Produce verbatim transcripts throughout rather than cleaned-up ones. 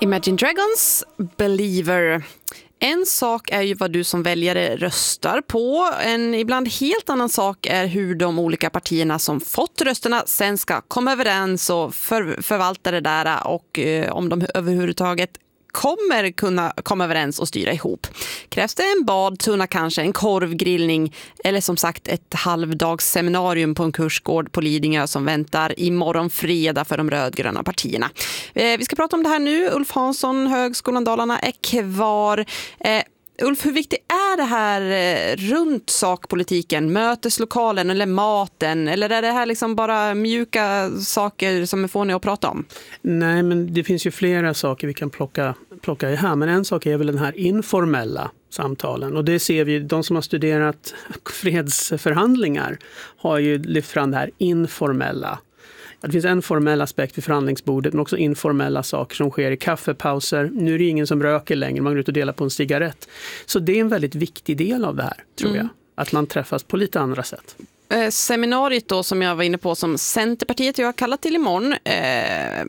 Imagine Dragons, Believer. En sak är ju vad du som väljare röstar på. En ibland helt annan sak är hur de olika partierna som fått rösterna sen ska komma överens och för, förvalta det där, och eh, om de överhuvudtaget kommer kunna komma överens och styra ihop. Krävs det en badtunna kanske, en korvgrillning eller som sagt ett halvdagsseminarium på en kursgård på Lidingö som väntar imorgon fredag för de rödgröna partierna. Eh, vi ska prata om det här nu. Ulf Hansson, Högskolan Dalarna är kvar. Eh, Ulf, hur viktigt är det här eh, runt sakpolitiken, möteslokalen eller maten, eller är det här liksom bara mjuka saker som är fåniga att prata om? Nej, men det finns ju flera saker vi kan plocka, plocka i här, men en sak är väl den här informella samtalen, och det ser vi, de som har studerat fredsförhandlingar har ju lyft fram det här informella. Det finns en formell aspekt vid förhandlingsbordet, men också informella saker som sker i kaffepauser. Nu är det ingen som röker längre, man går ut och delar på en cigarett. Så det är en väldigt viktig del av det här, tror mm. jag. Att man träffas på lite andra sätt. Eh, seminariet då som jag var inne på som Centerpartiet jag har kallat till imorgon, eh,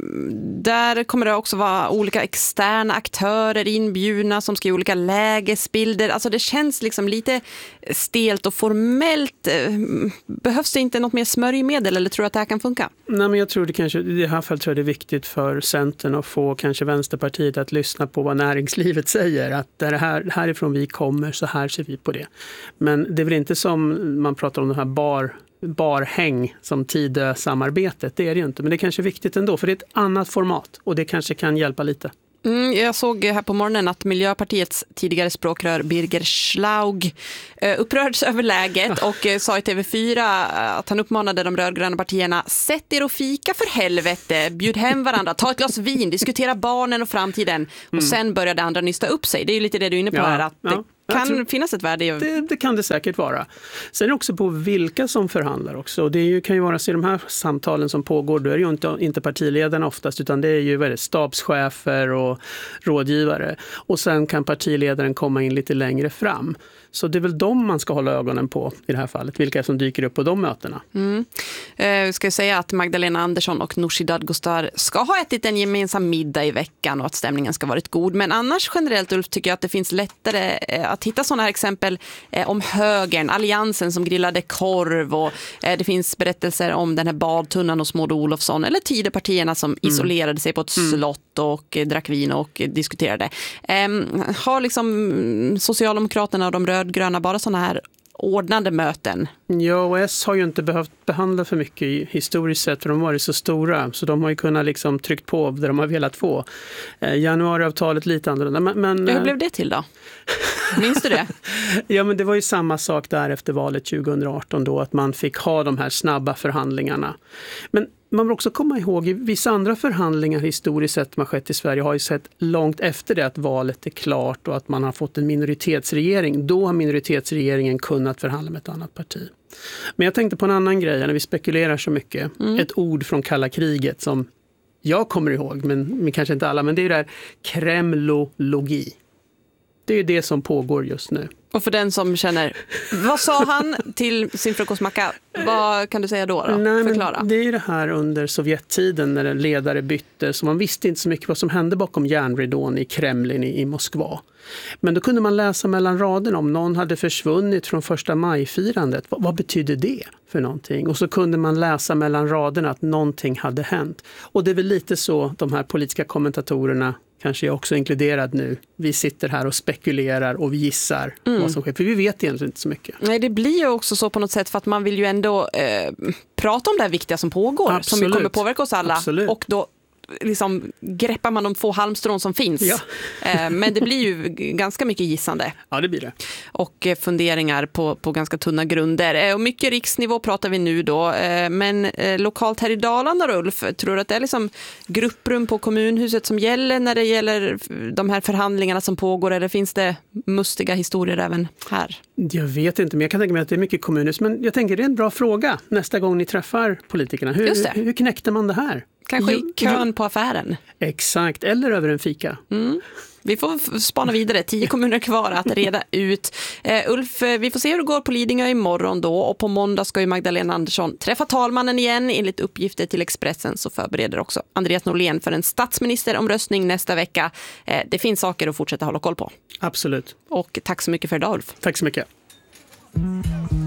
där kommer det också vara olika externa aktörer inbjudna som ska ge olika lägesbilder. Alltså det känns liksom lite stelt och formellt. Eh, behövs det inte något mer smörjmedel, eller tror du att det här kan funka? Nej, men jag tror det kanske, i det här fallet tror jag det är viktigt för Centern att få kanske Vänsterpartiet att lyssna på vad näringslivet säger. Att det här, härifrån vi kommer, så här ser vi på det. Men det är väl inte som man pratar om de här bar Bar, barhäng som Tidö-samarbetet, det är det ju inte, men det är kanske viktigt ändå, för det är ett annat format och det kanske kan hjälpa lite. Mm, jag såg här på morgonen att Miljöpartiets tidigare språkrör Birger Schlaug eh, upprördes över läget och eh, sa i T V fyra att han uppmanade de rödgröna partierna: sätt er och fika för helvete, bjud hem varandra, ta ett glas vin, diskutera barnen och framtiden, och mm. sen började andra nysta upp sig. Det är ju lite det du är inne på ja, här, att ja. Det kan tror, finnas ett värde i... det, det kan det säkert vara. Sen är det också på vilka som förhandlar också. Och det är ju, kan ju vara så i de här samtalen som pågår, då är det ju inte, inte partiledarna oftast, utan det är ju väldigt stabschefer och rådgivare. Och sen kan partiledaren komma in lite längre fram. Så det är väl de man ska hålla ögonen på i det här fallet, vilka som dyker upp på de mötena. Mm. Eh, ska jag säga att Magdalena Andersson och Nooshi Dadgostar ska ha ätit en gemensam middag i veckan och att stämningen ska varit god. Men annars generellt, Ulf, tycker jag att det finns lättare eh, att hitta sådana här exempel eh, om högern, alliansen som grillade korv, och eh, det finns berättelser om den här badtunnan hos Maud Olofsson, eller Tidöpartierna som mm. isolerade sig på ett mm. slott och eh, drack vin och eh, diskuterade. Eh, har liksom Socialdemokraterna och de rödgröna bara sådana här ordnade möten? Ja, och S har ju inte behövt behandla för mycket historiskt sett, för de har varit så stora, så de har ju kunnat liksom tryckt på där de har velat få. Eh, januariavtalet lite annorlunda. Men, men, Hur blev det till då? Minns du det? Ja, men det var ju samma sak där efter valet tjugohundraarton då, att man fick ha de här snabba förhandlingarna. Men man vill också komma ihåg, i vissa andra förhandlingar historiskt sett som har skett i Sverige har ju sett långt efter det att valet är klart och att man har fått en minoritetsregering. Då har minoritetsregeringen kunnat förhandla med ett annat parti. Men jag tänkte på en annan grej när vi spekulerar så mycket. Mm. Ett ord från kalla kriget som jag kommer ihåg, men, men kanske inte alla, men det är ju det här kremlologi. Det är ju det som pågår just nu. Och för den som känner, vad sa han till sin frukostmacka? Vad kan du säga då? då? Nej, Förklara. Det är ju det här under Sovjettiden när en ledare bytte, så man visste inte så mycket vad som hände bakom järnridån i Kremlin i, i Moskva. Men då kunde man läsa mellan raderna om någon hade försvunnit från första majfirandet. Vad, vad betyder det för någonting? Och så kunde man läsa mellan raderna att någonting hade hänt. Och det är väl lite så de här politiska kommentatorerna, kanske jag också inkluderad nu, vi sitter här och spekulerar och vi gissar mm. vad som sker. För vi vet egentligen inte så mycket. Nej, det blir ju också så på något sätt, för att man vill ju ändå eh, prata om det här viktiga som pågår. Absolut. Som ju kommer påverka oss alla. Absolut. Och då liksom greppar man de få halmstrån som finns. Ja. eh, men det blir ju ganska mycket gissande. Ja, det blir det. Och eh, funderingar på, på ganska tunna grunder. Eh, och mycket riksnivå pratar vi nu då. Eh, men eh, lokalt här i Dalarna, Ulf, tror du att det är liksom grupprum på kommunhuset som gäller när det gäller de här förhandlingarna som pågår? Eller finns det mustiga historier även här? Jag vet inte, men jag kan tänka mig att det är mycket kommunhus. Men jag tänker det är en bra fråga nästa gång ni träffar politikerna. Hur, hur, hur knäckte man det här? Kanske i kön på affären. Exakt, eller över en fika. Mm. vi får spana vidare. Tio kommuner kvar att reda ut. Uh, Ulf, vi får se hur det går på Lidingö imorgon då. Och på måndag ska ju Magdalena Andersson träffa talmannen igen. Enligt uppgifter till Expressen så förbereder också Andreas Norlén för en statsministeromröstning nästa vecka. Uh, det finns saker att fortsätta hålla koll på. Absolut. Och tack så mycket för idag, Ulf. Tack så mycket.